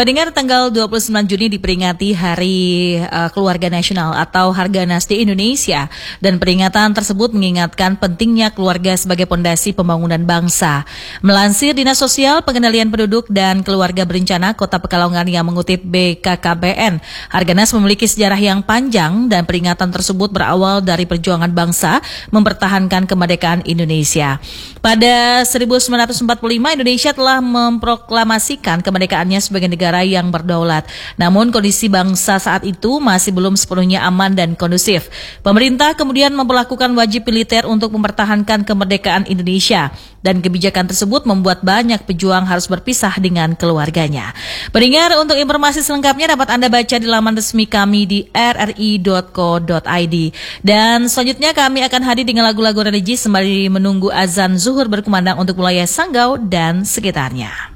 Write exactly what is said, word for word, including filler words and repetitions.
Pendengar, tanggal dua puluh sembilan Juni diperingati Hari uh, Keluarga Nasional atau Harganas di Indonesia, dan peringatan tersebut mengingatkan pentingnya keluarga sebagai pondasi pembangunan bangsa. Melansir Dinas Sosial Pengendalian Penduduk dan Keluarga Berencana Kota Pekalongan yang mengutip B K K B N, Harganas memiliki sejarah yang panjang dan peringatan tersebut berawal dari perjuangan bangsa mempertahankan kemerdekaan Indonesia. Pada seribu sembilan ratus empat puluh lima, Indonesia telah memproklamasikan kemerdekaannya sebagai negara yang berdaulat. Namun kondisi bangsa saat itu masih belum sepenuhnya aman dan kondusif. Pemerintah kemudian memperlakukan wajib militer untuk mempertahankan kemerdekaan Indonesia, dan kebijakan tersebut membuat banyak pejuang harus berpisah dengan keluarganya. Pendengar, untuk informasi selengkapnya dapat Anda baca di laman resmi kami di r r i dot co dot i d. Dan selanjutnya kami akan hadir dengan lagu-lagu religi sembari menunggu azan zuhur berkumandang untuk wilayah Sanggau dan sekitarnya.